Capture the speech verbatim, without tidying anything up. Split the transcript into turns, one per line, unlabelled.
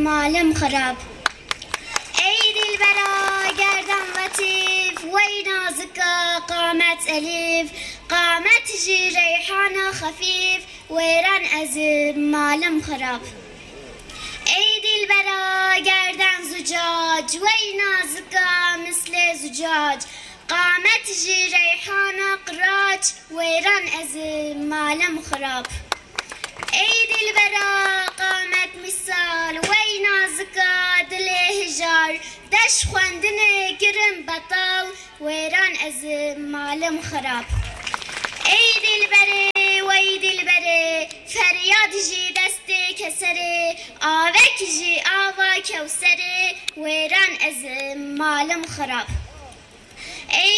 مالم خراب. ای دلبرا گردن لطیف وی نازکا قامت الیف، قامت جی ریحان خفیف ویران از مالم خراب. ای دلبرا گردن زجاج وی نازکا مثل زجاج، قامت جی ریحان قراج ویران از مالم خراب. ای دلبرا قامت مثال وی نازکا دل هجار، دش خواندن گرم بطال ویران از مالم خراب. ای دلبره وی دلبره فریاد جی دست کسره، آوک جی آوا کوسره ویران از مالم خراب. ای